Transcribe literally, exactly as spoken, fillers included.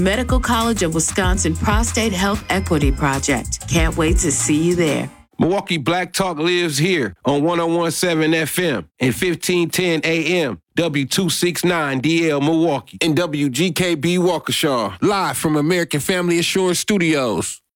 Medical College of Wisconsin Prostate Health Equity Project. Can't wait to see you there. Milwaukee Black Talk lives here on one oh one point seven F M and fifteen ten A M, W two sixty-nine D L Milwaukee, and W G K B Waukesha, live from American Family Assurance Studios.